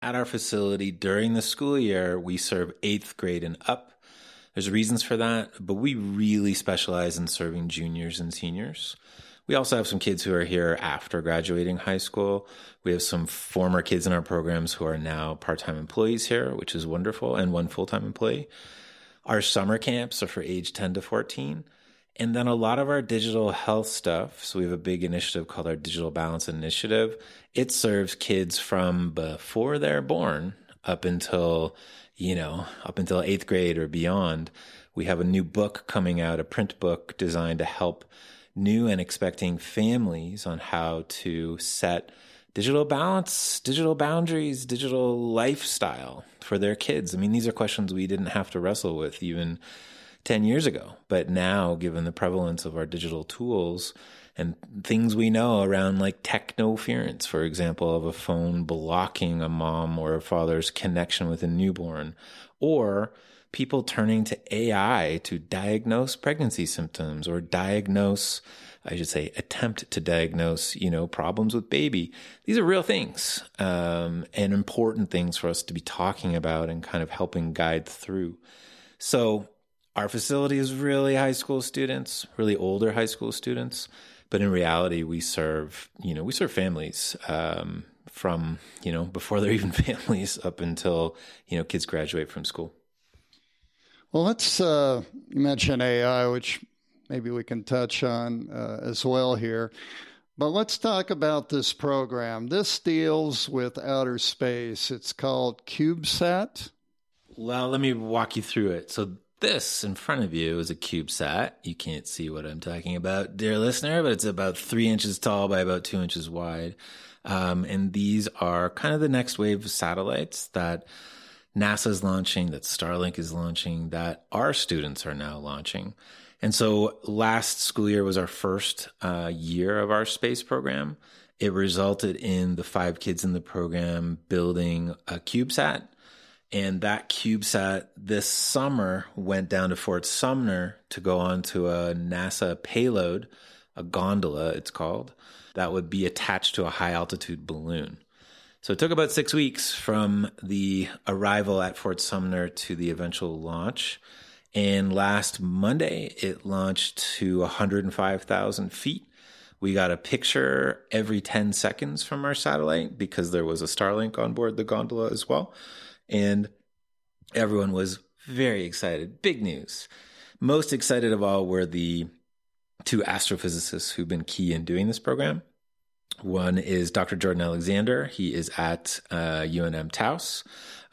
At our facility during the school year, we serve eighth grade and up. There's reasons for that, but we really specialize in serving juniors and seniors. We also have some kids who are here after graduating high school. We have some former kids in our programs who are now part-time employees here, which is wonderful, and one full-time employee. Our summer camps are for age 10 to 14. And then a lot of our digital health stuff. So we have a big initiative called our Digital Balance Initiative. It serves kids from before they're born up until eighth grade or beyond. We have a new book coming out, a print book designed to help new and expecting families on how to set digital balance, digital boundaries, digital lifestyle for their kids. I mean, these are questions we didn't have to wrestle with even 10 years ago. But now, given the prevalence of our digital tools and things we know around like technoference, for example, of a phone blocking a mom or a father's connection with a newborn, or people turning to AI to diagnose pregnancy symptoms or attempt to diagnose, problems with baby. These are real things and important things for us to be talking about and kind of helping guide through. So our facility is really high school students, really older high school students. But in reality, we serve families from, before they're even families up until, kids graduate from school. Well, let's you mention AI, which maybe we can touch on as well here. But let's talk about this program. This deals with outer space. It's called CubeSat. Well, let me walk you through it. So this in front of you is a CubeSat. You can't see what I'm talking about, dear listener, but it's about 3 inches tall by about 2 inches wide. And these are kind of the next wave of satellites that NASA is launching, that Starlink is launching, that our students are now launching. And so last school year was our first year of our space program. It resulted in the 5 kids in the program building a CubeSat. And that CubeSat this summer went down to Fort Sumner to go onto a NASA payload, a gondola it's called, that would be attached to a high altitude balloon. So it took about 6 weeks from the arrival at Fort Sumner to the eventual launch. And last Monday, it launched to 105,000 feet. We got a picture every 10 seconds from our satellite because there was a Starlink on board the gondola as well. And everyone was very excited. Big news. Most excited of all were the 2 astrophysicists who've been key in doing this program. One is Dr. Jordan Alexander. He is at UNM Taos.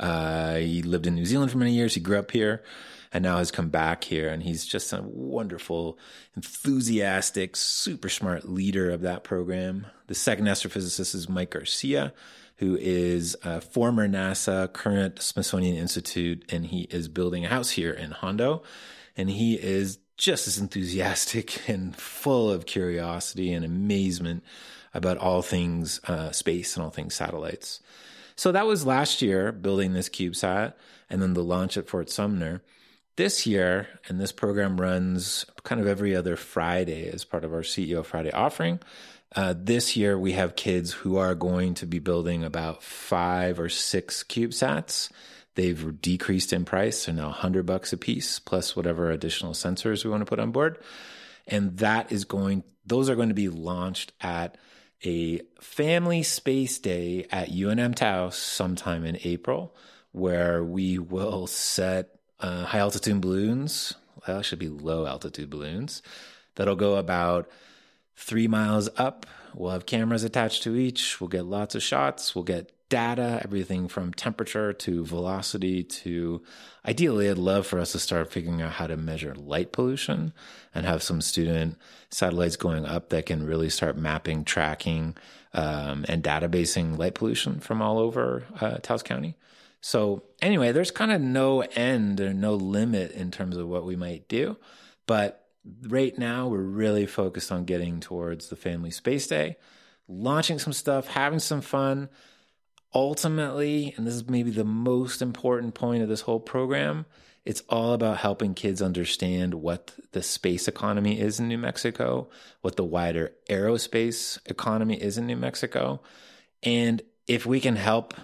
He lived in New Zealand for many years. He grew up here and now has come back here. And he's just a wonderful, enthusiastic, super smart leader of that program. The second astrophysicist is Mike Garcia, who is a former NASA, current Smithsonian Institute, and he is building a house here in Hondo. And he is just as enthusiastic and full of curiosity and amazement about all things space and all things satellites. So that was last year, building this CubeSat, and then the launch at Fort Sumner. This year, and this program runs kind of every other Friday as part of our CEO Friday offering. This year, we have kids who are going to be building about 5 or 6 CubeSats. They've decreased in price. They're now $100 a piece, plus whatever additional sensors we want to put on board. And those are going to be launched at a family space day at UNM Taos sometime in April, where we will set high altitude balloons. Well, it should be low altitude balloons that'll go about 3 miles up. We'll have cameras attached to each. We'll get lots of shots. We'll get data, everything from temperature to velocity to, ideally, I'd love for us to start figuring out how to measure light pollution and have some student satellites going up that can really start mapping, tracking, and databasing light pollution from all over Taos County. So anyway, there's kind of no end or no limit in terms of what we might do. But right now, we're really focused on getting towards the Family Space Day, launching some stuff, having some fun. Ultimately, and this is maybe the most important point of this whole program, it's all about helping kids understand what the space economy is in New Mexico, what the wider aerospace economy is in New Mexico. And if we can help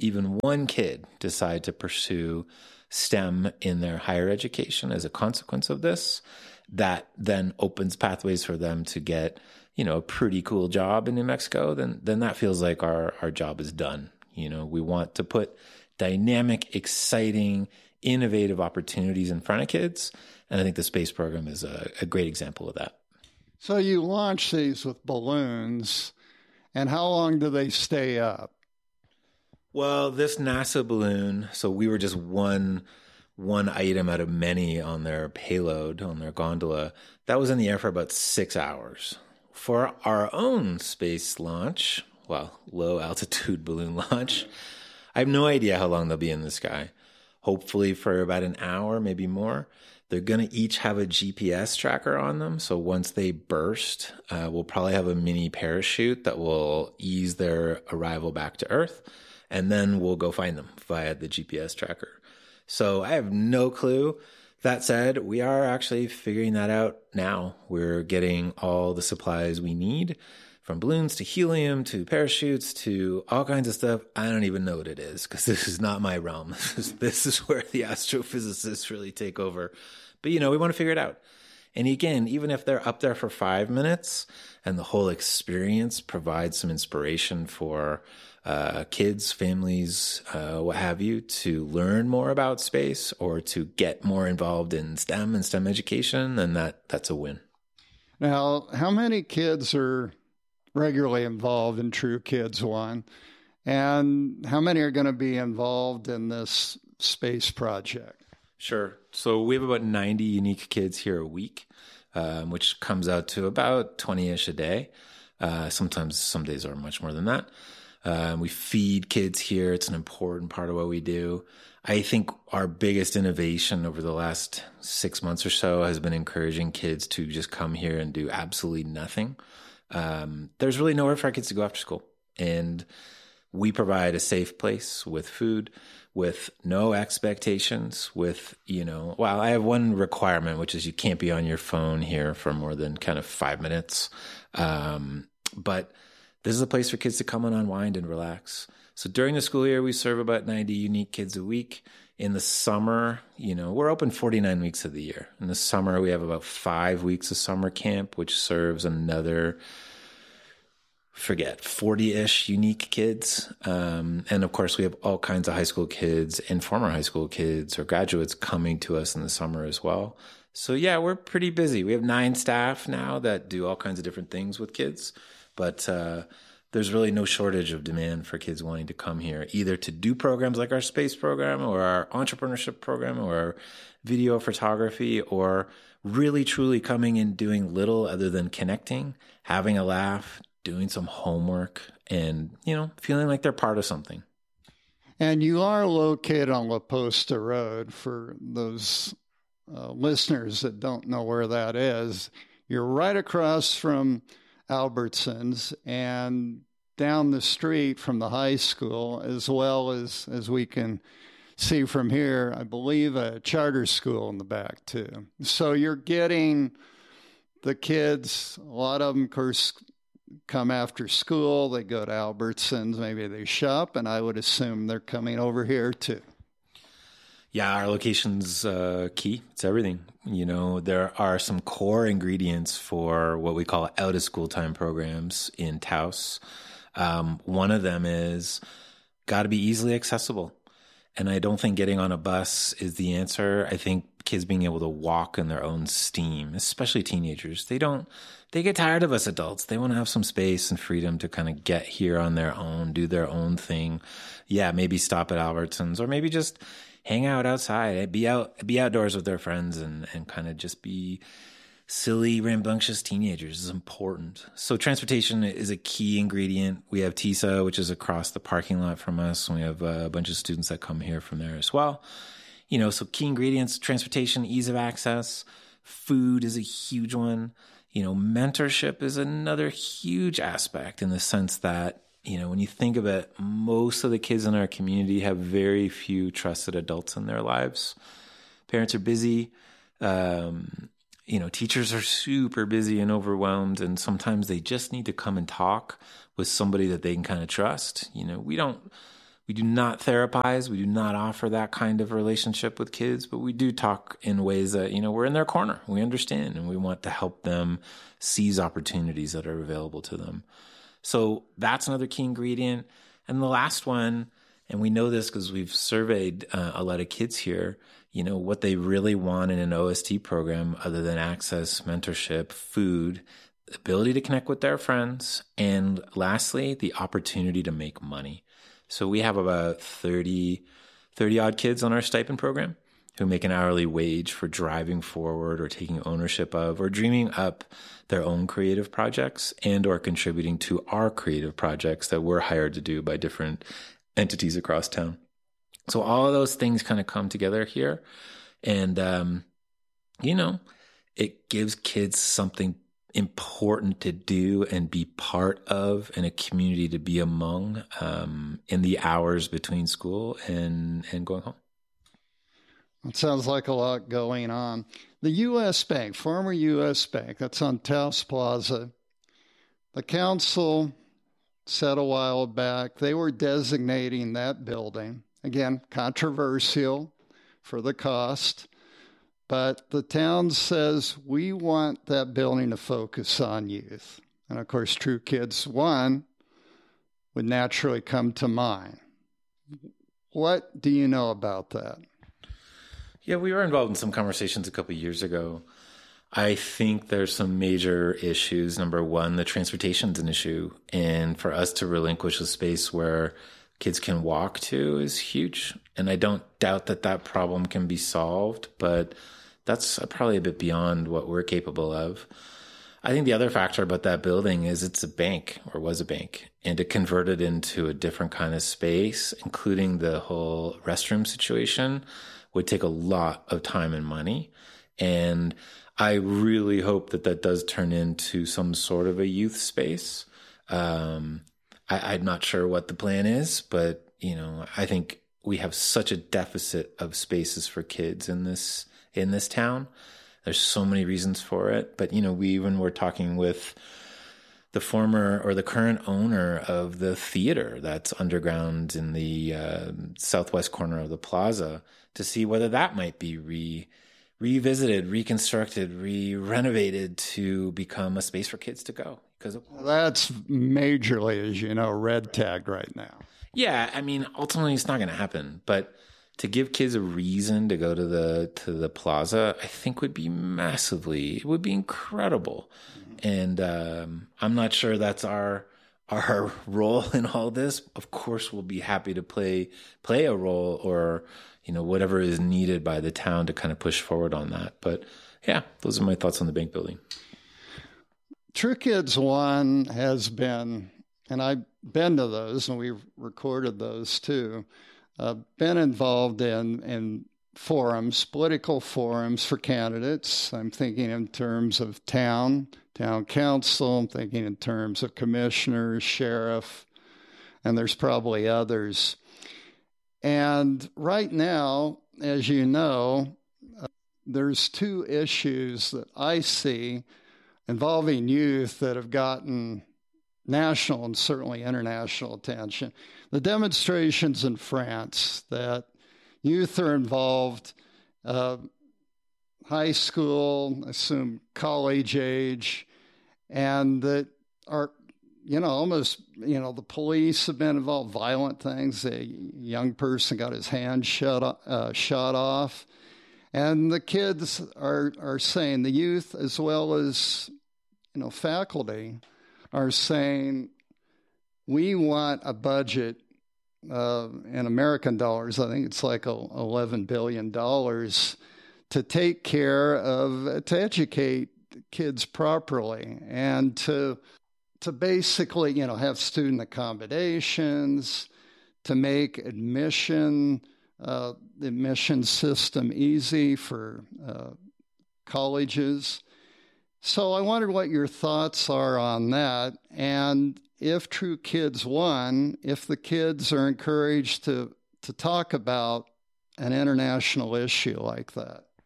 even one kid decide to pursue STEM in their higher education as a consequence of this, that then opens pathways for them to get, a pretty cool job in New Mexico, then that feels like our job is done. We want to put dynamic, exciting, innovative opportunities in front of kids. And I think the space program is a great example of that. So you launch these with balloons, and how long do they stay up? Well, this NASA balloon, so we were just one item out of many on their payload, on their gondola, that was in the air for about 6 hours. For our own space launch, low altitude balloon launch, I have no idea how long they'll be in the sky. Hopefully for about an hour, maybe more. They're going to each have a GPS tracker on them. So once they burst, we'll probably have a mini parachute that will ease their arrival back to Earth. And then we'll go find them via the GPS tracker. So I have no clue. That said, we are actually figuring that out now. We're getting all the supplies we need, from balloons to helium to parachutes to all kinds of stuff. I don't even know what it is because this is not my realm. This is where the astrophysicists really take over. But, we want to figure it out. And again, even if they're up there for 5 minutes and the whole experience provides some inspiration for kids, families, what have you, to learn more about space or to get more involved in STEM and STEM education, then that's a win. Now, how many kids are regularly involved in True Kids One? And how many are going to be involved in this space project? Sure. So we have about 90 unique kids here a week, which comes out to about 20-ish a day. Sometimes some days are much more than that. We feed kids here. It's an important part of what we do. I think our biggest innovation over the last 6 months or so has been encouraging kids to just come here and do absolutely nothing. There's really nowhere for our kids to go after school. And we provide a safe place with food, with no expectations, with, I have one requirement, which is you can't be on your phone here for more than kind of 5 minutes. But this is a place for kids to come and unwind and relax. So during the school year, we serve about 90 unique kids a week. In the summer, we're open 49 weeks of the year. In the summer, we have about 5 weeks of summer camp, which serves another 40-ish unique kids. And of course, we have all kinds of high school kids and former high school kids or graduates coming to us in the summer as well. So yeah, we're pretty busy. We have 9 staff now that do all kinds of different things with kids. But there's really no shortage of demand for kids wanting to come here, either to do programs like our space program or our entrepreneurship program or our video photography, or really truly coming and doing little other than connecting, having a laugh, doing some homework, and, feeling like they're part of something. And you are located on La Posta Road. For those listeners that don't know where that is, you're right across from Albertsons and down the street from the high school, as well as we can see from here, I believe a charter school in the back too. So you're getting the kids, a lot of them, of course, come after school, they go to Albertsons, maybe they shop, and I would assume they're coming over here too. Yeah, our location's key. It's everything. There are some core ingredients for what we call out-of-school time programs in Taos. One of them is got to be easily accessible. And I don't think getting on a bus is the answer. I think kids being able to walk in their own steam, especially teenagers, they get tired of us adults. They want to have some space and freedom to kind of get here on their own, do their own thing. Yeah, maybe stop at Albertsons or maybe just hang out outside, be outdoors with their friends and kind of just be silly, rambunctious teenagers is important. So transportation is a key ingredient. We have TISA, which is across the parking lot from us. And we have a bunch of students that come here from there as well. So key ingredients, transportation, ease of access, food is a huge one. Mentorship is another huge aspect in the sense that, when you think of it, most of the kids in our community have very few trusted adults in their lives. Parents are busy. Teachers are super busy and overwhelmed, and sometimes they just need to come and talk with somebody that they can kind of trust. We don't We do not therapize. We do not offer that kind of relationship with kids, but we do talk in ways that, we're in their corner. We understand, and we want to help them seize opportunities that are available to them. So that's another key ingredient. And the last one, and we know this because we've surveyed a lot of kids here, what they really want in an OST program other than access, mentorship, food, the ability to connect with their friends, and lastly, the opportunity to make money. So we have about 30 odd kids on our stipend program who make an hourly wage for driving forward or taking ownership of or dreaming up their own creative projects and or contributing to our creative projects that we're hired to do by different entities across town. So all of those things kind of come together here. And, it gives kids something important to do and be part of, and a community to be among in the hours between school and going home. It sounds like a lot going on. The U.S. Bank, former U.S. Bank, that's on Taos Plaza. The council said a while back they were designating that building, again, controversial for the cost, but the town says we want that building to focus on youth. And of course, True Kids 1 would naturally come to mind. What do you know about that? Yeah, we were involved in some conversations a couple of years ago. I think there's some major issues. Number one, the transportation's an issue. And for us to relinquish a space where kids can walk to is huge. And I don't doubt that problem can be solved, but that's probably a bit beyond what we're capable of. I think the other factor about that building is it's a bank, or was a bank, and it converted into a different kind of space, including the whole restroom situation, would take a lot of time and money. And I really hope that does turn into some sort of a youth space. I'm not sure what the plan is, but, I think we have such a deficit of spaces for kids in this town. There's so many reasons for it. But, we even were talking with the former or the current owner of the theater that's underground in the southwest corner of the plaza to see whether that might be revisited, reconstructed, renovated to become a space for kids to go. Because that's majorly, as you know, red tagged right now. Yeah, I mean, ultimately it's not going to happen, but to give kids a reason to go to the plaza, I think would be it would be incredible. And I'm not sure that's our role in all this. Of course, we'll be happy to play a role, or whatever is needed by the town to kind of push forward on that. But yeah, those are my thoughts on the bank building. True Kids 1 has been, and I've been to those, and we've recorded those too, been involved in forums, political forums for candidates. I'm thinking in terms of town council. I'm thinking in terms of commissioners, sheriff, and there's probably others. And right now, as you know, there's two issues that I see involving youth that have gotten national and certainly international attention. The demonstrations in France that youth are involved, high school, I assume college age, and that are, almost, the police have been involved, violent things. A young person got his hand shot off. And the kids are saying, the youth as well as, faculty are saying, we want a budget in American dollars, I think it's like $11 billion, to take care of, to educate kids properly and to basically, have student accommodations, to make the admission system easy for colleges. So I wondered what your thoughts are on that. And if True Kids 1, if the kids are encouraged to talk about an international issue like that.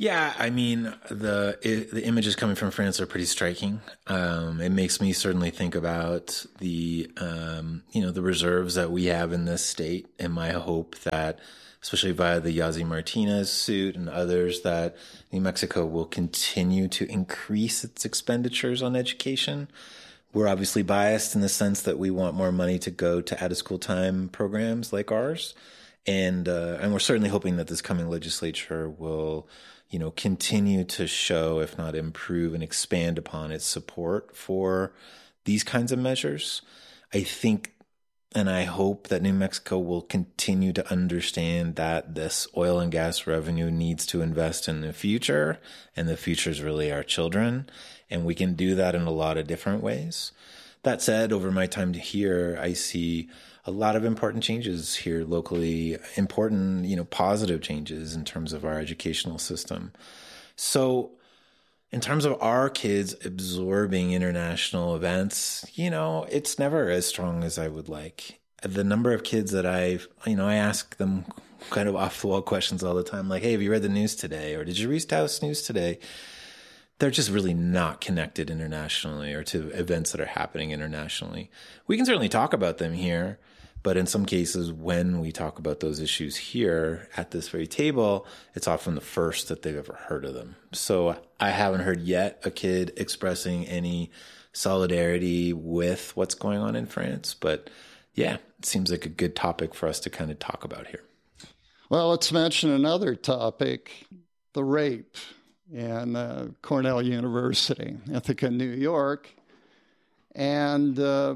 Yeah, I mean, the images coming from France are pretty striking. It makes me certainly think about the reserves that we have in this state, and my hope that, especially via the Yazzie Martinez suit and others, that New Mexico will continue to increase its expenditures on education. We're obviously biased in the sense that we want more money to go to out-of-school time programs like ours, and we're certainly hoping that this coming legislature will, continue to show, if not improve and expand upon its support for these kinds of measures. I think and I hope that New Mexico will continue to understand that this oil and gas revenue needs to invest in the future, and the future is really our children. And we can do that in a lot of different ways. That said, over my time here, I see a lot of important changes here locally, important, positive changes in terms of our educational system. So in terms of our kids absorbing international events, it's never as strong as I would like. The number of kids that I ask them kind of off the wall questions all the time, like, hey, have you read the news today? Or did you read House News today? They're just really not connected internationally or to events that are happening internationally. We can certainly talk about them here, but in some cases, when we talk about those issues here at this very table, it's often the first that they've ever heard of them. So I haven't heard yet a kid expressing any solidarity with what's going on in France. But yeah, it seems like a good topic for us to kind of talk about here. Well, let's mention another topic, the rape in Cornell University, Ithaca, New York, and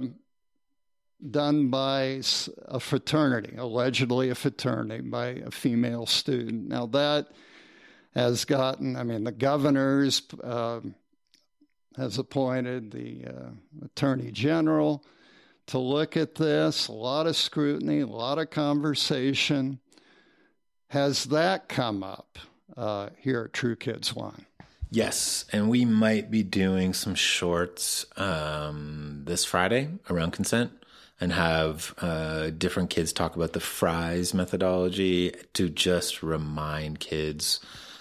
done by a fraternity, allegedly a fraternity, by a female student. Now that has gotten, the governor's has appointed the attorney general to look at this, a lot of scrutiny, a lot of conversation. Has that come up here at True Kids One? Yes, and we might be doing some shorts this Friday around consent and have different kids talk about the FRIES methodology to just remind kids,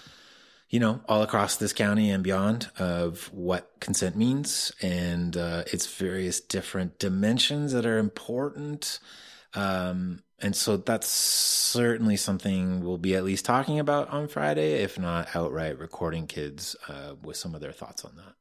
all across this county and beyond of what consent means and its various different dimensions that are important. And so that's certainly something we'll be at least talking about on Friday, if not outright recording kids with some of their thoughts on that.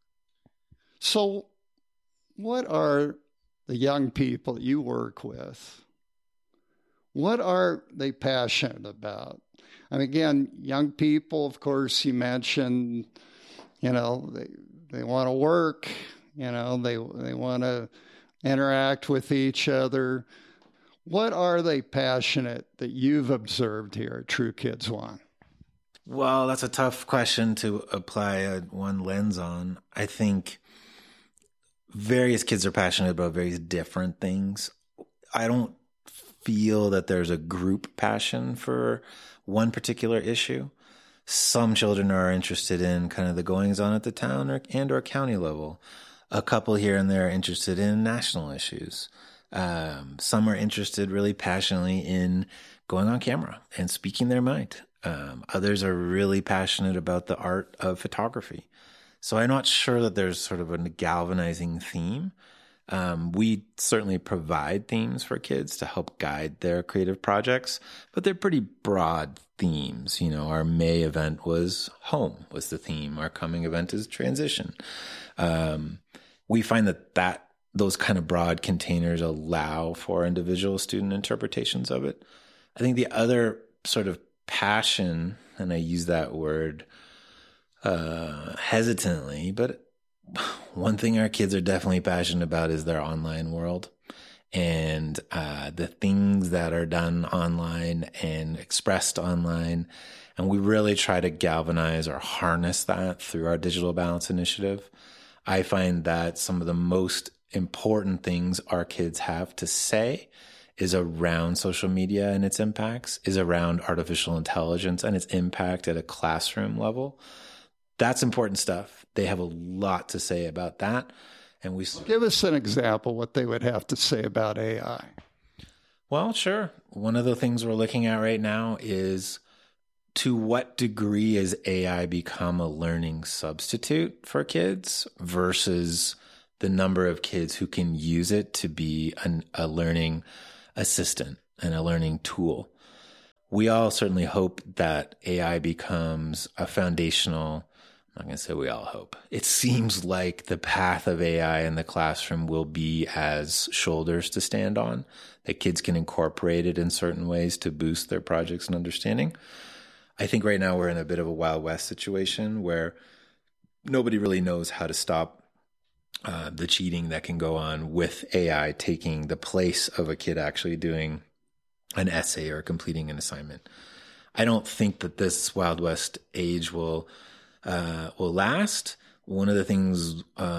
So what are the young people you work with, what are they passionate about? Again, young people, of course, you mentioned, they want to work, they want to interact with each other. What are they passionate that you've observed here at True Kids One? Well, that's a tough question to apply one lens on. I think various kids are passionate about various different things. I don't feel that there's a group passion for one particular issue. Some children are interested in kind of the goings on at the town or county level. A couple here and there are interested in national issues. Some are interested really passionately in going on camera and speaking their mind. Others are really passionate about the art of photography. So I'm not sure that there's sort of a galvanizing theme. We certainly provide themes for kids to help guide their creative projects, but they're pretty broad themes. Our May event was home was the theme. Our coming event is transition. We find that those kind of broad containers allow for individual student interpretations of it. I think the other sort of passion, and I use that word hesitantly, but one thing our kids are definitely passionate about is their online world and the things that are done online and expressed online. And we really try to galvanize or harness that through our Digital Balance Initiative. I find that some of the most important things our kids have to say is around social media and its impacts, is around artificial intelligence and its impact at a classroom level. That's important stuff. They have a lot to say about that. And give us an example what they would have to say about AI. Well, sure. One of the things we're looking at right now is to what degree has AI become a learning substitute for kids versus the number of kids who can use it to be a learning assistant and a learning tool? We all certainly hope that AI becomes a foundational, I'm not going to say we all hope. It seems like the path of AI in the classroom will be as shoulders to stand on, that kids can incorporate it in certain ways to boost their projects and understanding. I think right now we're in a bit of a Wild West situation where nobody really knows how to stop the cheating that can go on with AI taking the place of a kid actually doing an essay or completing an assignment. I don't think that this Wild West age will last. One of the things,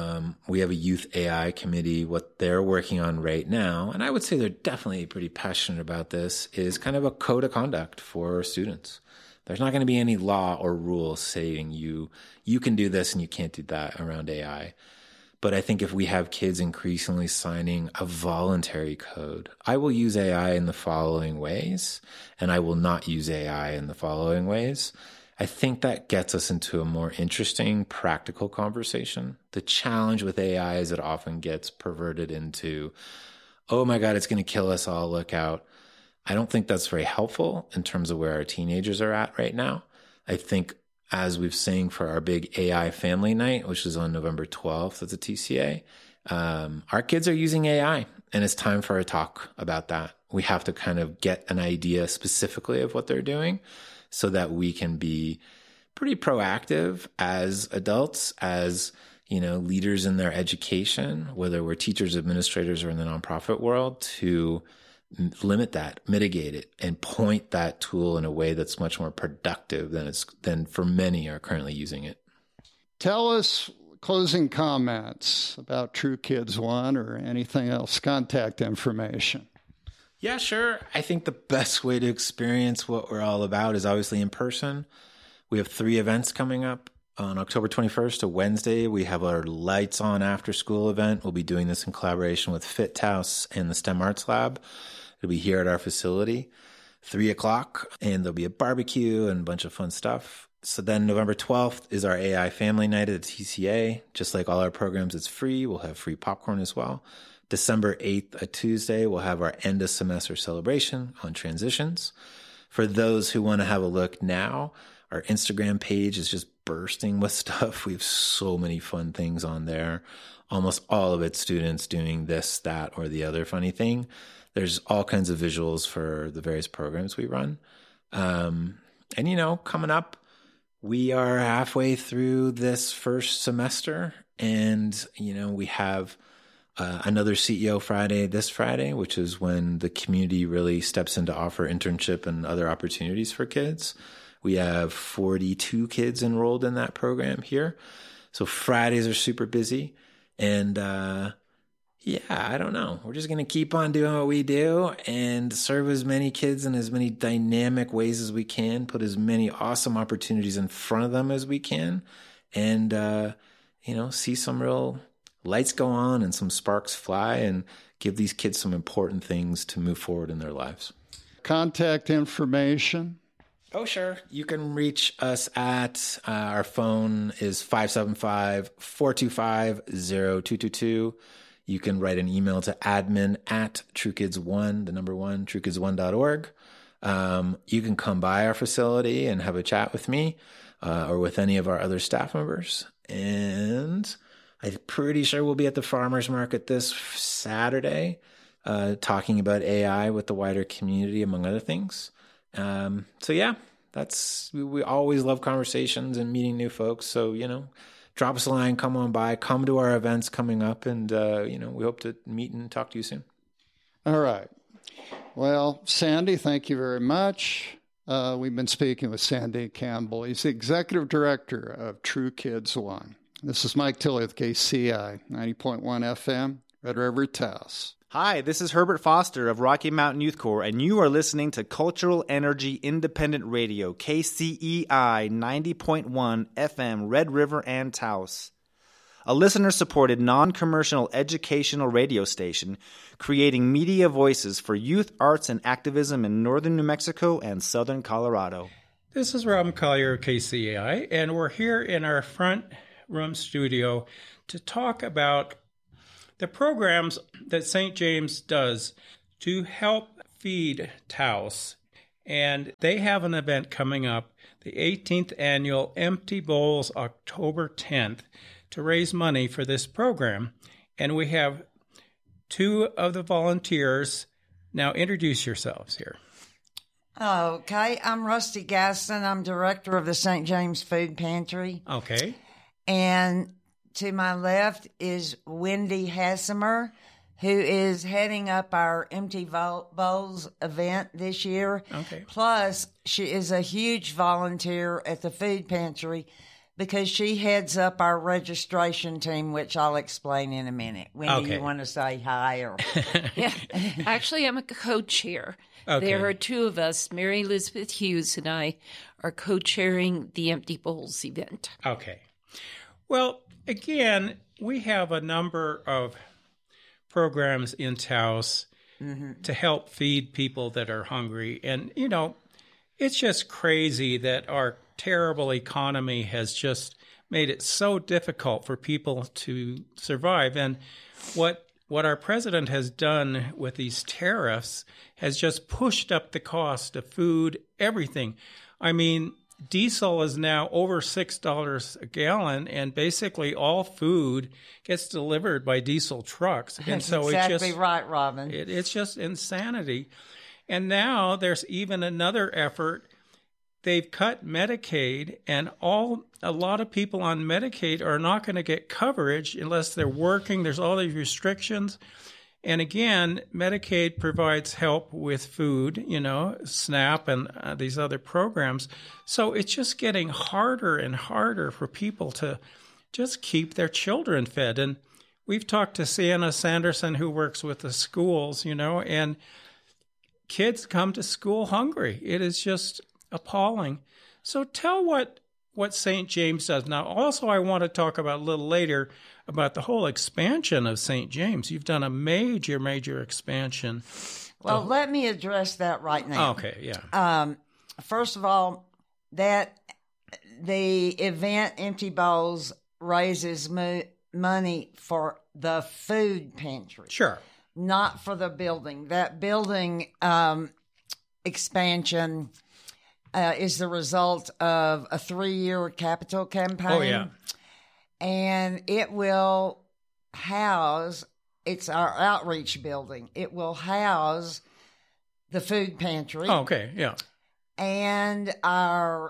we have a youth AI committee, what they're working on right now, and I would say they're definitely pretty passionate about this, is kind of a code of conduct for students. There's not going to be any law or rule saying you can do this and you can't do that around AI. But I think if we have kids increasingly signing a voluntary code, I will use AI in the following ways, and I will not use AI in the following ways, I think that gets us into a more interesting, practical conversation. The challenge with AI is it often gets perverted into, oh my God, it's going to kill us all, look out. I don't think that's very helpful in terms of where our teenagers are at right now. I think, as we've saying for our big AI family night, which is on November 12th at the TCA, our kids are using AI, and it's time for a talk about that. We have to kind of get an idea specifically of what they're doing so that we can be pretty proactive as adults, as leaders in their education, whether we're teachers, administrators, or in the nonprofit world, to limit that, mitigate it, and point that tool in a way that's much more productive than for many are currently using it. Tell us closing comments about True Kids One or anything else, contact information. Yeah, sure. I think the best way to experience what we're all about is obviously in person. We have 3 events coming up. On October 21st, a Wednesday, we have our Lights On After School event. We'll be doing this in collaboration with FitHouse and the STEM Arts Lab. It'll be here at our facility, 3 o'clock, and there'll be a barbecue and a bunch of fun stuff. So then November 12th is our AI Family Night at the TCA. Just like all our programs, it's free. We'll have free popcorn as well. December 8th, a Tuesday, we'll have our end of semester celebration on transitions. For those who want to have a look now, our Instagram page is just bursting with stuff. We have so many fun things on there. Almost all of it students doing this, that, or the other funny thing. There's all kinds of visuals for the various programs we run. And, coming up, we are halfway through this first semester, and, we have another CEO Friday this Friday, which is when the community really steps in to offer internship and other opportunities for kids. We have 42 kids enrolled in that program here. So Fridays are super busy. And I don't know. We're just going to keep on doing what we do and serve as many kids in as many dynamic ways as we can, put as many awesome opportunities in front of them as we can, and, see some real lights go on and some sparks fly and give these kids some important things to move forward in their lives. Contact information. Oh, sure. You can reach us at our phone is 575-425-0222. You can write an email to admin@TrueKids1, the number 1, TrueKids1.org. You can come by our facility and have a chat with me or with any of our other staff members. And I'm pretty sure we'll be at the farmers market this Saturday talking about AI with the wider community, among other things. We always love conversations and meeting new folks. So, drop us a line, come on by, come to our events coming up, and, we hope to meet and talk to you soon. All right. Well, Sandy, thank you very much. We've been speaking with Sandy Campbell. He's the executive director of True Kids One. This is Mike Tilley with KCI, 90.1 FM, Red River, Taos. Hi, this is Herbert Foster of Rocky Mountain Youth Corps, and you are listening to Cultural Energy Independent Radio, KCEI 90.1 FM, Red River and Taos. A listener-supported, non-commercial educational radio station creating media voices for youth, arts, and activism in northern New Mexico and southern Colorado. This is Robin Collier of KCAI, and we're here in our front room studio to talk about the programs that St. James does to help feed Taos. And they have an event coming up, the 18th annual Empty Bowls, October 10th, to raise money for this program. And we have two of the volunteers. Now introduce yourselves here. Okay, I'm Rusty Gaston. I'm director of the St. James Food Pantry. Okay. And to my left is Wendy Hassemer, who is heading up our Empty Bowls event this year. Okay. Plus, she is a huge volunteer at the food pantry because she heads up our registration team, which I'll explain in a minute. Wendy, you want to say hi? Or Yeah. Actually, I'm a co-chair. Okay. There are two of us. Mary Elizabeth Hughes and I are co-chairing the Empty Bowls event. Okay. Well, again, we have a number of programs in Taos to help feed people that are hungry. And, you know, it's just crazy that our terrible economy has just made it so difficult for people to survive. And what our president has done with these tariffs has just pushed up the cost of food, everything. I mean, diesel is now over $6 a gallon, and basically all food gets delivered by diesel trucks. And so exactly right, Robin. It's just insanity. And now there's even another effort. They've cut Medicaid, and a lot of people on Medicaid are not going to get coverage unless they're working. There's all these restrictions. And again, Medicaid provides help with food, you know, SNAP and these other programs. So it's just getting harder and harder for people to just keep their children fed. And we've talked to Sienna Sanderson, who works with the schools, you know, and kids come to school hungry. It is just appalling. So tell what St. James does. Now, also, I want to talk about a little later about the whole expansion of St. James. You've done a major, major expansion. Well, let me address that right now. Okay, yeah. First of all, that the event Empty Bowls raises money for the food pantry. Sure. Not for the building. That building expansion is the result of a 3-year capital campaign. Oh, yeah. And it will house, it's our outreach building. It will house the food pantry. Oh, okay, yeah. And our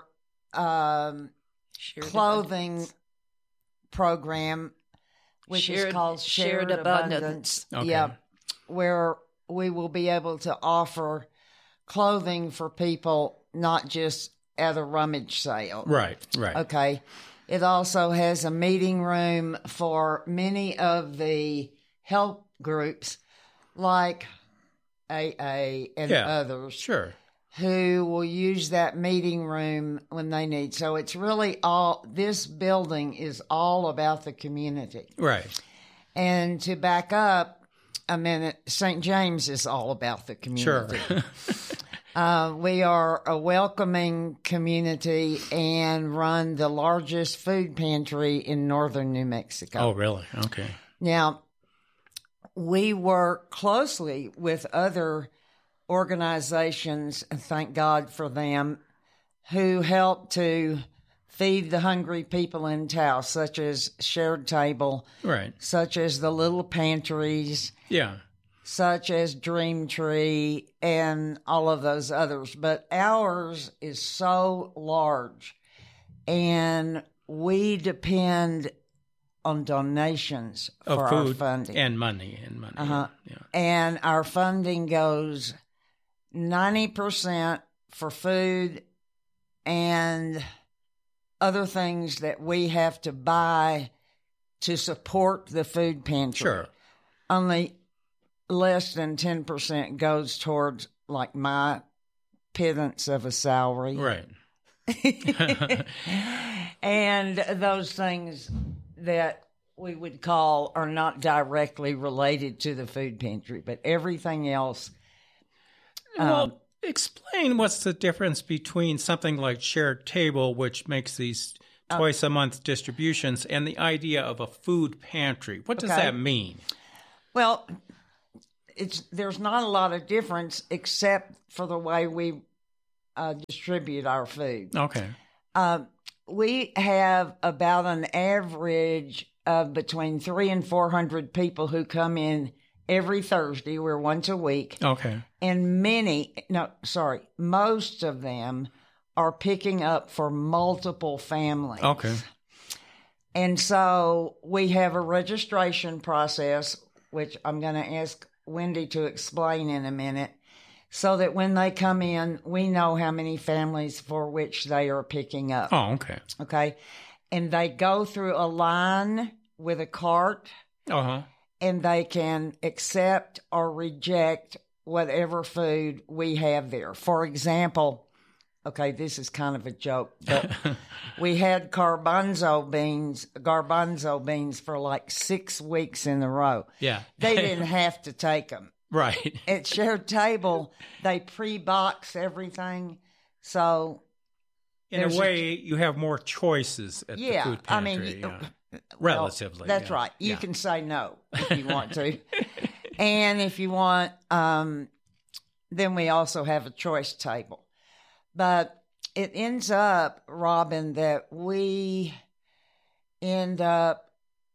clothing program, which is called Shared Abundance. Okay. Yeah, where we will be able to offer clothing for people, not just at a rummage sale. Right. Okay. It also has a meeting room for many of the help groups like AA and others. Sure. Who will use that meeting room when they need. So it's really this building is all about the community. Right. And to back up a minute, St. James is all about the community. Sure. We are a welcoming community and run the largest food pantry in northern New Mexico. Oh, really? Okay. Now, we work closely with other organizations, and thank God for them, who help to feed the hungry people in Taos, such as Shared Table, Right. such as the Little Pantries, Yeah. such as Dream Tree, and all of those others. But ours is so large, and we depend on donations Of for food our funding. and money. Uh-huh. Yeah. And our funding goes 90% for food and other things that we have to buy to support the food pantry. Sure. Only less than 10% goes towards like my pittance of a salary. Right. And those things that we would call are not directly related to the food pantry, but everything else. Well, Explain what's the difference between something like Shared Table, which makes these twice a month distributions, and the idea of a food pantry. What does that mean? Well, there's not a lot of difference except for the way we distribute our food. Okay. We have about an average of between 300 and 400 people who come in every Thursday. We're once a week. Okay. And most of them are picking up for multiple families. Okay. And so we have a registration process, which I'm going to ask Wendy to explain in a minute, so that when they come in, we know how many families for which they are picking up. Oh, okay. Okay. And they go through a line with a cart, and they can accept or reject whatever food we have there. For example, okay, this is kind of a joke, but we had garbanzo beans for like 6 weeks in a row. Yeah. They didn't have to take them. Right. At Shared Table, they pre-box everything. So in a way, you have more choices at the food pantry. Relatively. That's right. You can say no if you want to. And if you want, then we also have a choice table. But it ends up, Robin, that we end up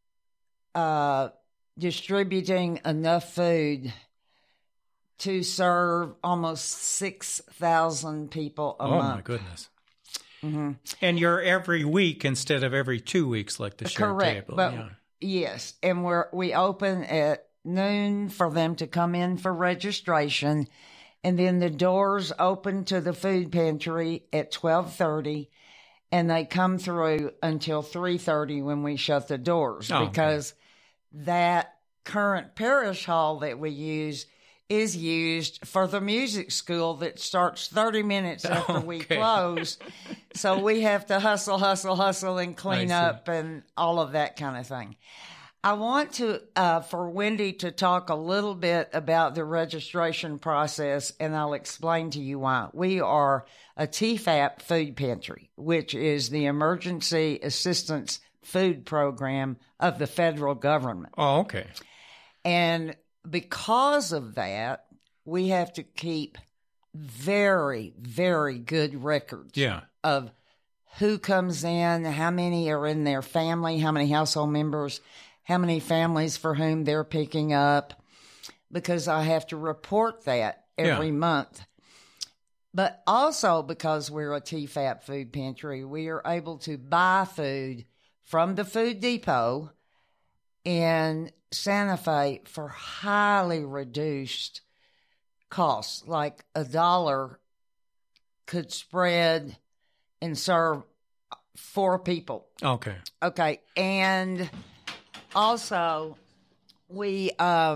distributing enough food to serve almost 6,000 people a month. Oh, my goodness. Mm-hmm. And you're every week instead of every 2 weeks like the Shared Table. But yes, and we open at noon for them to come in for registration, and then the doors open to the food pantry at 12:30, and they come through until 3:30 when we shut the doors, because that current parish hall that we use is used for the music school that starts 30 minutes after we close. So we have to hustle, and clean up and all of that kind of thing. I want to, for Wendy to talk a little bit about the registration process, and I'll explain to you why. We are a TFAP food pantry, which is the Emergency Assistance Food Program of the federal government. Oh, okay. And because of that, we have to keep very, very good records of who comes in, how many are in their family, how many household members, how many families for whom they're picking up, because I have to report that every month. But also because we're a TFAP food pantry, we are able to buy food from the Food Depot in Santa Fe for highly reduced costs, like $1 could spread and serve 4 people. Okay. And also we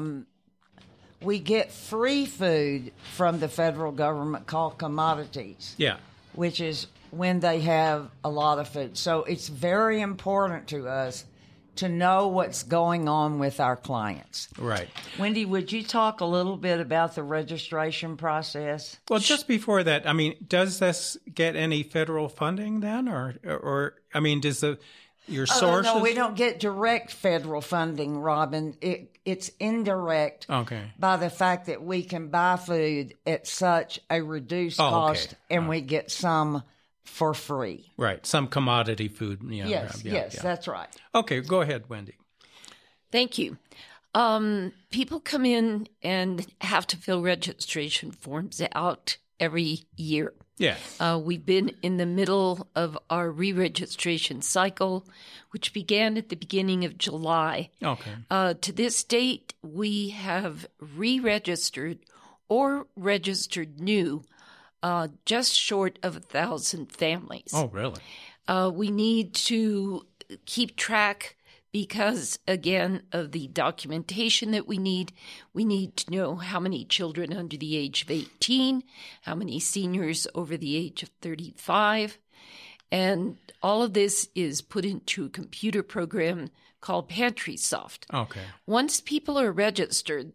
get free food from the federal government called commodities. Yeah. Which is when they have a lot of food. So it's very important to us to know what's going on with our clients. Right. Wendy, would you talk a little bit about the registration process? Well, just before that, I mean, does this get any federal funding then? Or I mean, does your sources? No, we don't get direct federal funding, Robin. It's indirect by the fact that we can buy food at such a reduced cost, and we get some for free. Right. Some commodity food. Yes, that's right. Okay, go ahead, Wendy. Thank you. People come in and have to fill registration forms out every year. Yes. We've been in the middle of our re-registration cycle, which began at the beginning of July. Okay. To this date, we have re-registered or registered new just short of 1,000 families. Oh, really? We need to keep track because, again, of the documentation that we need to know how many children under the age of 18, how many seniors over the age of 35, and all of this is put into a computer program called PantrySoft. Okay. Once people are registered,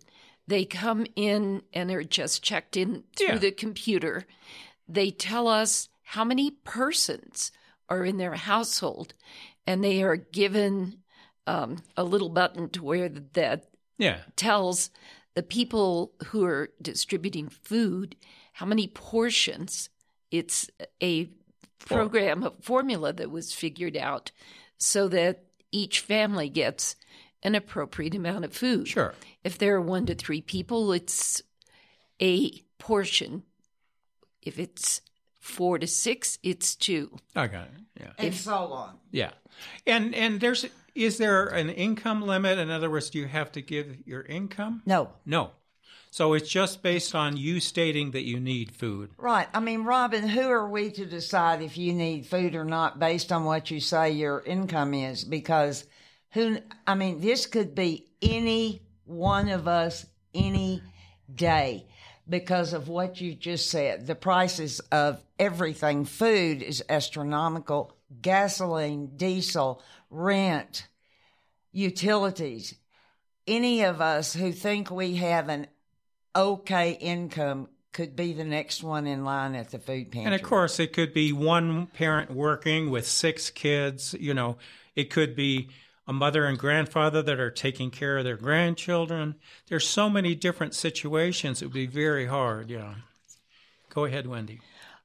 They come in and are just checked in through the computer. They tell us how many persons are in their household, and they are given a little button to where that tells the people who are distributing food how many portions. It's a program, a formula that was figured out so that each family gets an appropriate amount of food. Sure. If there are 1 to 3 people, it's a portion. If it's 4 to 6, it's 2. I got it. Yeah. And so on. Yeah. And is there an income limit? In other words, do you have to give your income? No. No. So it's just based on you stating that you need food. Right. I mean, Robin, who are we to decide if you need food or not based on what you say your income is? Because this could be any one of us any day because of what you just said. The prices of everything, food is astronomical, gasoline, diesel, rent, utilities. Any of us who think we have an okay income could be the next one in line at the food pantry. And of course, it could be one parent working with 6 kids. It could be a mother and grandfather that are taking care of their grandchildren. There's so many different situations. It would be very hard. Yeah. Go ahead, Wendy.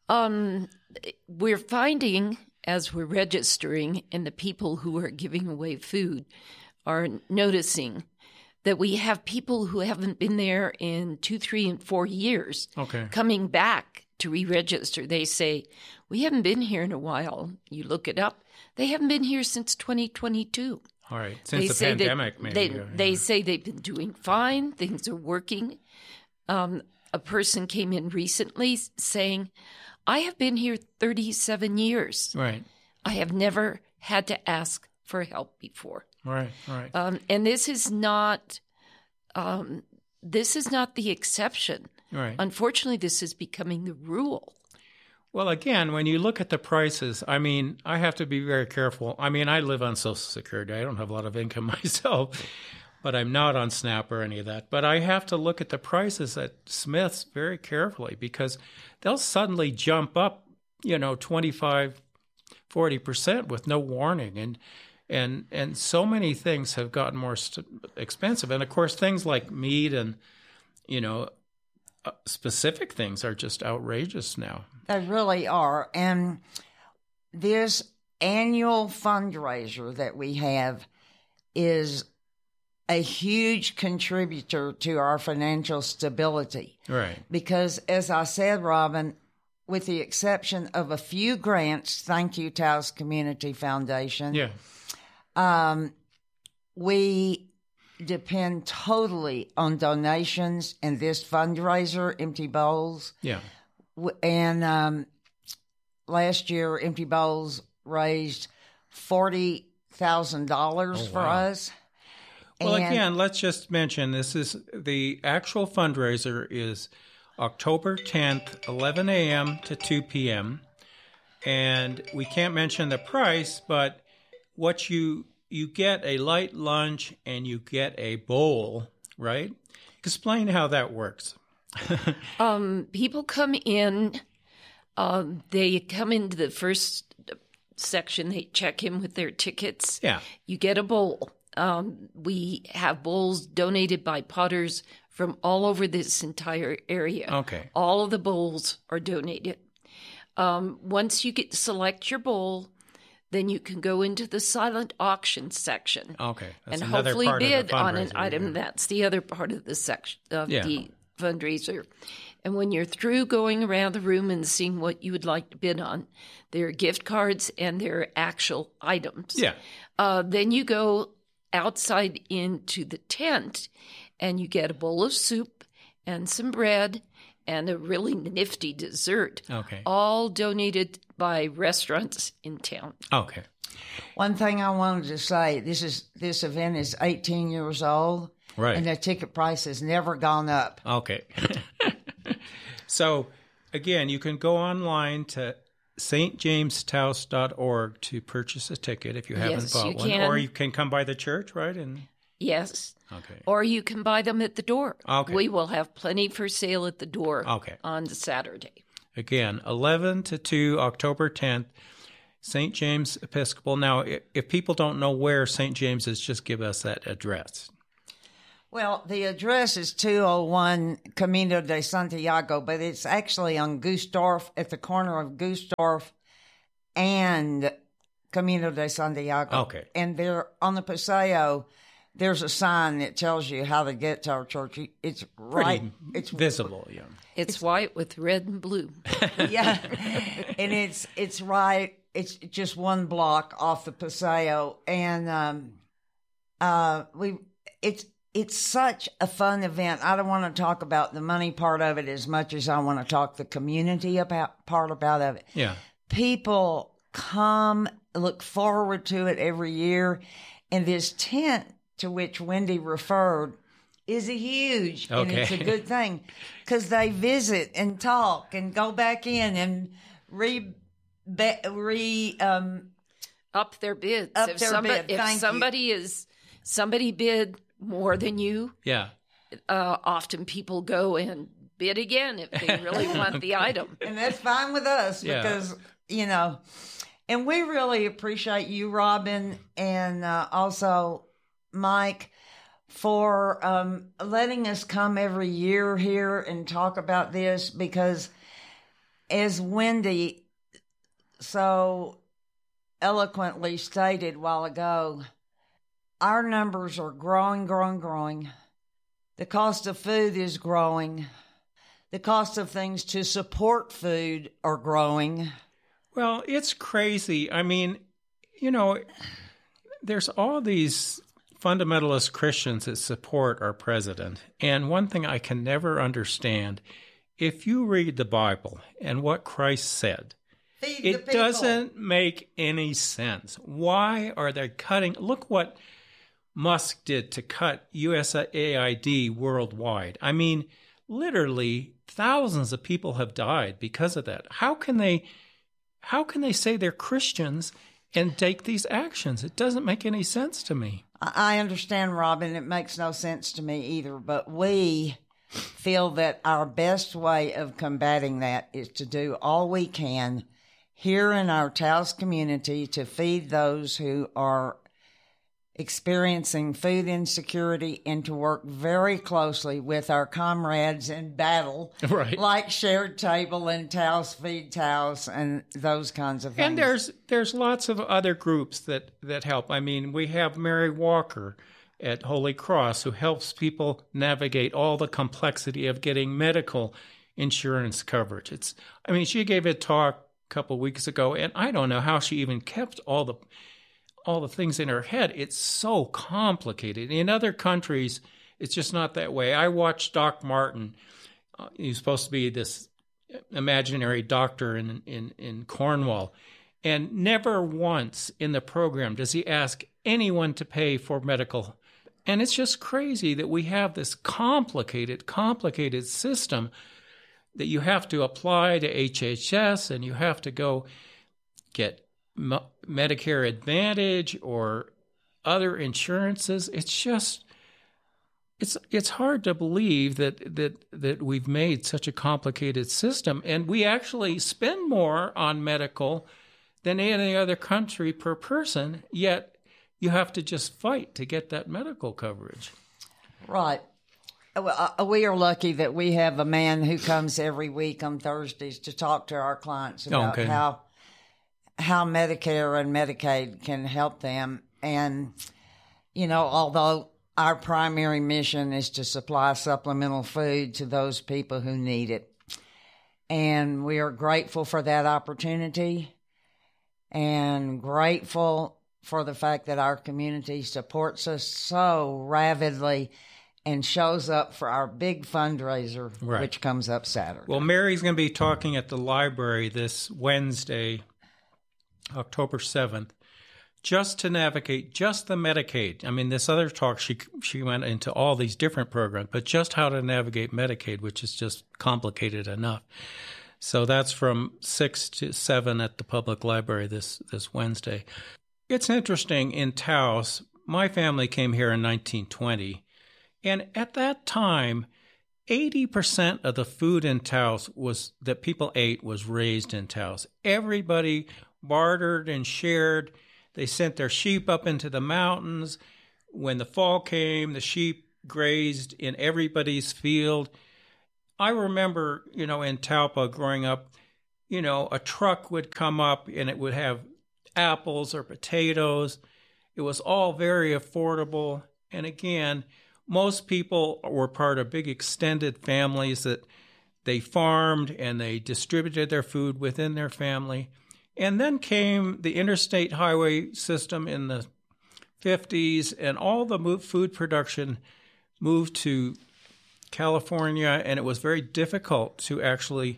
We're finding, as we're registering, and the people who are giving away food are noticing that we have people who haven't been there in 2, 3, and 4 years coming back to re-register. They say, we haven't been here in a while. You look it up. They haven't been here since 2022. All right, since the pandemic, maybe. They say they've been doing fine. Things are working. A person came in recently saying, I have been here 37 years. Right. I have never had to ask for help before. Right. And this is not the exception. Right. Unfortunately, this is becoming the rule. Well, again, when you look at the prices, I have to be very careful. I live on Social Security. I don't have a lot of income myself, but I'm not on SNAP or any of that. But I have to look at the prices at Smith's very carefully because they'll suddenly jump up, 25, 40% with no warning. And so many things have gotten more expensive. And, of course, things like meat and, specific things are just outrageous now. They really are. And this annual fundraiser that we have is a huge contributor to our financial stability. Right. Because, as I said, Robin, with the exception of a few grants, thank you, Taos Community Foundation. Yeah. We depend totally on donations and this fundraiser, Empty Bowls. Yeah. And last year, Empty Bowls raised $40,000 for us. Well, again, let's just mention this is the actual fundraiser is October 10th, 11 a.m. to 2 p.m. And we can't mention the price, but what you get a light lunch and you get a bowl, right? Explain how that works. People come in. They come into the first section. They check in with their tickets. Yeah. You get a bowl. We have bowls donated by potters from all over this entire area. Okay. All of the bowls are donated. Once you select your bowl, then you can go into the silent auction section. Okay. That's and hopefully bid on an item. That's the other part of the section of the fundraiser. And when you're through going around the room and seeing what you would like to bid on, there are gift cards and there are actual items. Yeah. Then you go outside into the tent and you get a bowl of soup and some bread and a really nifty dessert. Okay. All donated by restaurants in town. Okay. One thing I wanted to say, this event is 18 years old. Right. And the ticket price has never gone up. Okay. So, again, you can go online to stjamestaos.org to purchase a ticket if you haven't bought one. Can. Or you can come by the church, right? And Yes. Okay. Or you can buy them at the door. Okay. We will have plenty for sale at the door Okay. on Saturday. Again, 11 to 2, October 10th, St. James Episcopal. Now, if people don't know where St. James is, just give us that address. Well, the address is 201 Camino de Santiago, but it's actually on Gustorf, at the corner of Gustorf and Camino de Santiago. Okay. And there on the Paseo, there's a sign that tells you how to get to our church. It's right. It's visible, yeah. It's white with red and blue. Yeah. And it's right. It's just one block off the Paseo. And it's such a fun event. I don't want to talk about the money part of it as much as I want to talk the community part about it. Yeah. People come, look forward to it every year. And this tent to which Wendy referred is and it's a good thing because they visit and talk and go back in and up their bids. If somebody bid more than you, yeah. Often people go and bid again if they really want the item. And that's fine with us because, and we really appreciate you, Robin, and also Mike, for letting us come every year here and talk about this because as Wendy so eloquently stated a while ago, our numbers are growing. The cost of food is growing. The cost of things to support food are growing. Well, it's crazy. I mean, there's all these fundamentalist Christians that support our president. And one thing I can never understand, if you read the Bible and what Christ said, it doesn't make any sense. Why are they cutting? Look what Musk did to cut USAID worldwide. I mean, literally thousands of people have died because of that. How can they say they're Christians and take these actions? It doesn't make any sense to me. I understand, Robin. It makes no sense to me either. But we feel that our best way of combating that is to do all we can here in our Taos community to feed those who are experiencing food insecurity and to work very closely with our comrades in battle, right, like Shared Table and Taos Feed Taos and those kinds of things. And there's lots of other groups that help. I mean, we have Mary Walker at Holy Cross who helps people navigate all the complexity of getting medical insurance coverage. She gave a talk a couple of weeks ago, and I don't know how she even kept all the things in her head. It's so complicated. In other countries, it's just not that way. I watched Doc Martin. He's supposed to be this imaginary doctor in Cornwall. And never once in the program does he ask anyone to pay for medical. And it's just crazy that we have this complicated system that you have to apply to HHS and you have to go get Medicare Advantage or other insurances. It's hard to believe that we've made such a complicated system, and we actually spend more on medical than any other country per person, yet you have to just fight to get that medical coverage. Right. We are lucky that we have a man who comes every week on Thursdays to talk to our clients about how Medicare and Medicaid can help them. And, although our primary mission is to supply supplemental food to those people who need it. And we are grateful for that opportunity and grateful for the fact that our community supports us so rapidly and shows up for our big fundraiser, right, which comes up Saturday. Well, Mary's going to be talking at the library this Wednesday, October 7th, just to navigate just the Medicaid. I mean, this other talk, she went into all these different programs, but just how to navigate Medicaid, which is just complicated enough. So that's from 6 to 7 at the public library this Wednesday. It's interesting in Taos, my family came here in 1920, and at that time, 80% of the food in Taos that people ate was raised in Taos. Everybody bartered and shared. They sent their sheep up into the mountains. When the fall came, the sheep grazed in everybody's field. I remember, in Talpa growing up, a truck would come up and it would have apples or potatoes. It was all very affordable. And again, most people were part of big extended families that they farmed and they distributed their food within their family. And then came the interstate highway system in the 50s, and all the food production moved to California, and it was very difficult to actually,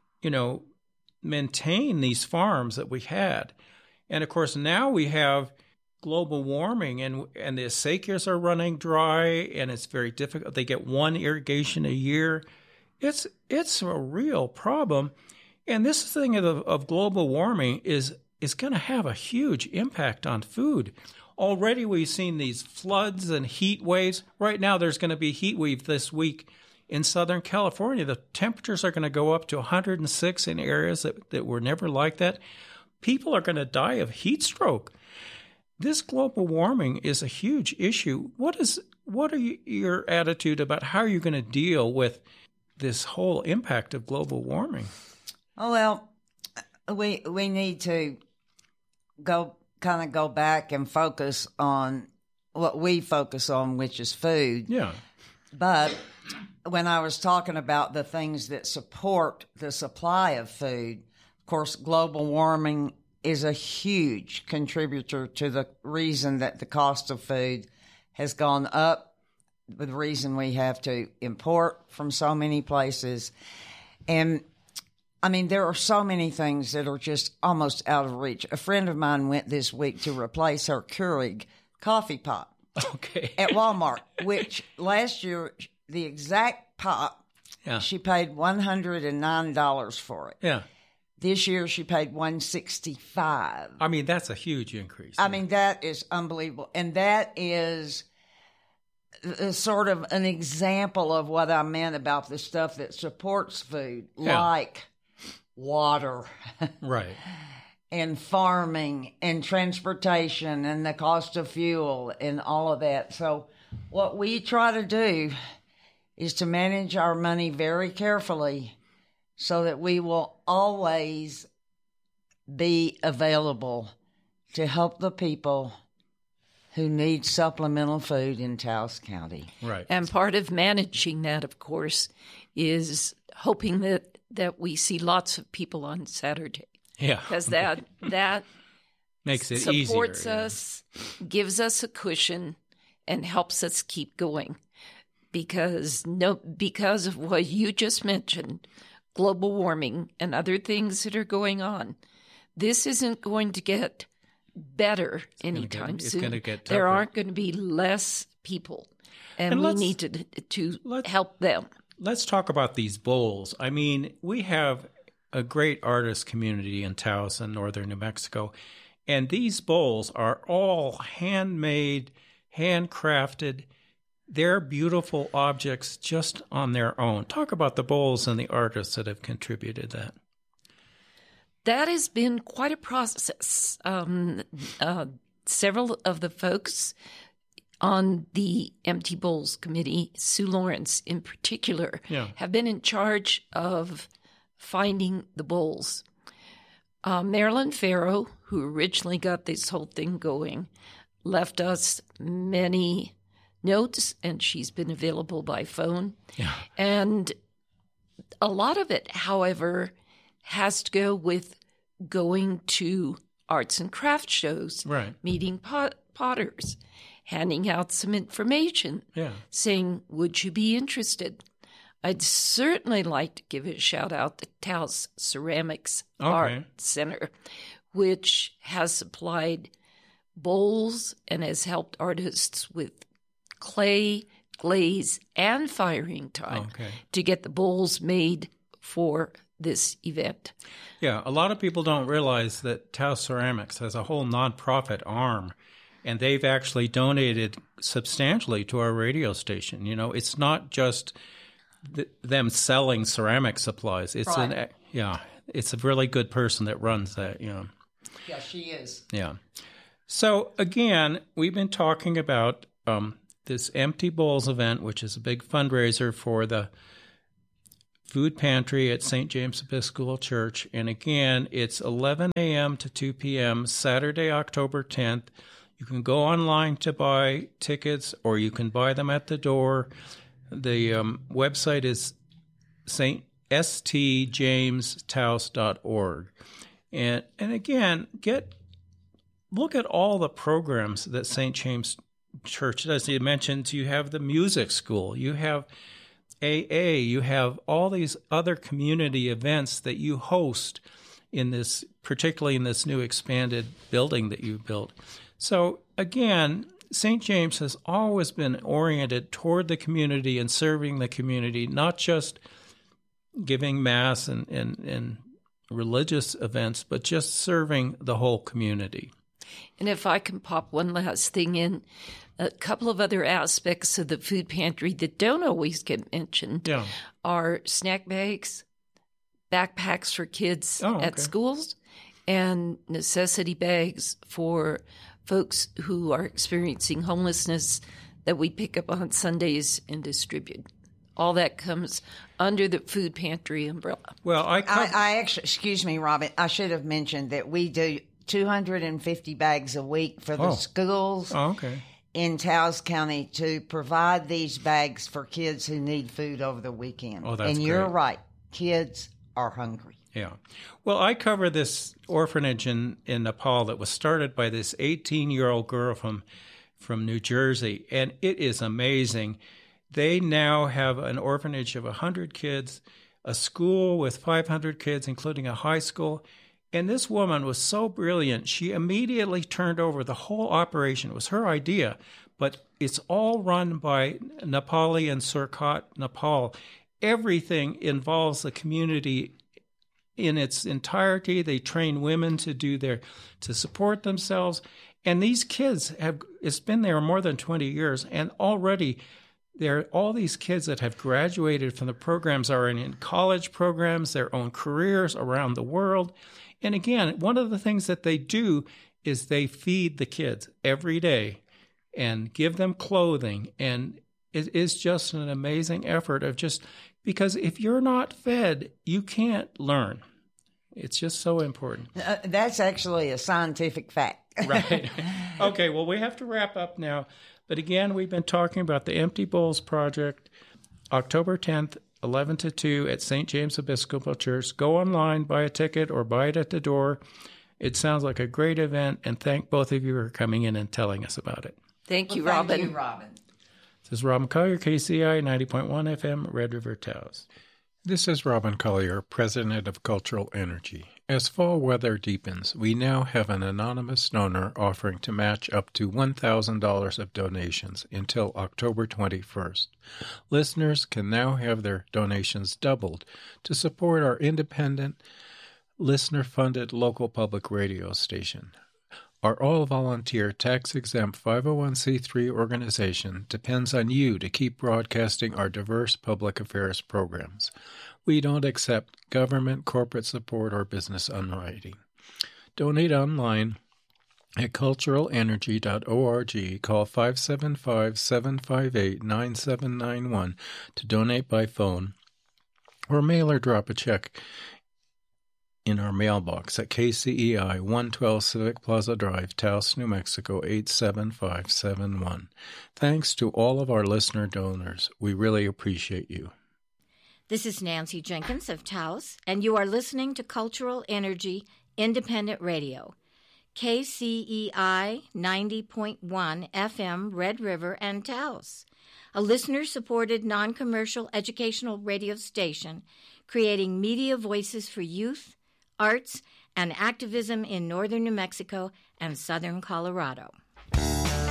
maintain these farms that we had. And of course, now we have global warming, and the acequias are running dry, and it's very difficult. They get one irrigation a year. It's a real problem. And this thing of global warming is going to have a huge impact on food. Already we've seen these floods and heat waves. Right now there's going to be a heat wave this week in Southern California. The temperatures are going to go up to 106 in areas that were never like that. People are going to die of heat stroke. This global warming is a huge issue. What are your attitude about how you're going to deal with this whole impact of global warming? Oh, well, we need to go back and focus on what we focus on, which is food. Yeah. But when I was talking about the things that support the supply of food, of course, global warming is a huge contributor to the reason that the cost of food has gone up, the reason we have to import from so many places. And I mean, there are so many things that are just almost out of reach. A friend of mine went this week to replace her Keurig coffee pot at Walmart, which last year, the exact pot, she paid $109 for it. Yeah. This year, she paid $165. I mean, that's a huge increase. I mean, that is unbelievable. And that is sort of an example of what I meant about the stuff that supports food, like water. Right. And farming and transportation and the cost of fuel and all of that. So what we try to do is to manage our money very carefully so that we will always be available to help the people who need supplemental food in Taos County. Right. And part of managing that, of course, is hoping that we see lots of people on Saturday. Yeah. Because that makes it supports easier, us, gives us a cushion, and helps us keep going. Because of what you just mentioned, global warming and other things that are going on, this isn't going to get better anytime soon. It's going to get tougher. There aren't going to be less people, and we need to help them. Let's talk about these bowls. I mean, we have a great artist community in Taos and northern New Mexico, and these bowls are all handmade, handcrafted. They're beautiful objects just on their own. Talk about the bowls and the artists that have contributed that. That has been quite a process. Several of the folks on the Empty Bowls Committee, Sue Lawrence in particular, have been in charge of finding the bowls. Marilyn Farrow, who originally got this whole thing going, left us many notes, and she's been available by phone. Yeah. And a lot of it, however, has to go with going to arts and crafts shows, meeting potters, handing out some information, saying, would you be interested? I'd certainly like to give a shout out to Taos Ceramics Art Center, which has supplied bowls and has helped artists with clay, glaze, and firing time to get the bowls made for this event. Yeah, a lot of people don't realize that Taos Ceramics has a whole nonprofit arm and they've actually donated substantially to our radio station. You know, it's not just them selling ceramic supplies. It's right. It's a really good person that runs that. You know. Yeah, she is. Yeah. So again, we've been talking about this Empty Bowls event, which is a big fundraiser for the food pantry at St. James Episcopal Church. And again, it's 11 a.m. to 2 p.m., Saturday, October 10th. You can go online to buy tickets, or you can buy them at the door. The website is stjamestaus.org. And again, look at all the programs that St. James Church does. You mentioned you have the music school, you have AA, you have all these other community events that you host in this, particularly in this new expanded building that you built. So again, St. James has always been oriented toward the community and serving the community, not just giving mass and religious events, but just serving the whole community. And if I can pop one last thing in, a couple of other aspects of the food pantry that don't always get mentioned are snack bags, backpacks for kids at schools, and necessity bags for folks who are experiencing homelessness that we pick up on Sundays and distribute. All that comes under the food pantry umbrella. Well, I actually, excuse me, Robin, I should have mentioned that we do 250 bags a week for the schools in Taos County to provide these bags for kids who need food over the weekend. Oh, that's and you're right. Kids are hungry. Yeah. Well, I cover this orphanage in Nepal that was started by this 18-year-old girl from New Jersey, and it is amazing. They now have an orphanage of 100 kids, a school with 500 kids, including a high school. And this woman was so brilliant, she immediately turned over the whole operation. It was her idea, but it's all run by Nepali and Surkot, Nepal. Everything involves the community in its entirety. They train women to support themselves. And these kids it's been there more than 20 years, and already all these kids that have graduated from the programs are in college programs, their own careers around the world. And again, one of the things that they do is they feed the kids every day and give them clothing. And it is just an amazing effort because if you're not fed, you can't learn. It's just so important. That's actually a scientific fact. Right. Okay, well, we have to wrap up now. But again, we've been talking about the Empty Bowls Project, October 10th, 11 to 2 at St. James Episcopal Church. Go online, buy a ticket, or buy it at the door. It sounds like a great event, and thank both of you for coming in and telling us about it. Thank you, Robin. Thank you, Robin. This is Robin Collier, KCI 90.1 FM, Red River, Taos. This is Robin Collier, President of Cultural Energy. As fall weather deepens, we now have an anonymous donor offering to match up to $1,000 of donations until October 21st. Listeners can now have their donations doubled to support our independent, listener-funded local public radio station. Our all-volunteer, tax-exempt 501c3 organization depends on you to keep broadcasting our diverse public affairs programs. We don't accept government, corporate support, or business underwriting. Donate online at culturalenergy.org. Call 575-758-9791 to donate by phone, or mail or drop a check in our mailbox at KCEI 112 Civic Plaza Drive, Taos, New Mexico 87571. Thanks to all of our listener donors. We really appreciate you. This is Nancy Jenkins of Taos, and you are listening to Cultural Energy Independent Radio, KCEI 90.1 FM, Red River and Taos, a listener-supported non-commercial educational radio station creating media voices for youth, arts, and activism in northern New Mexico and southern Colorado.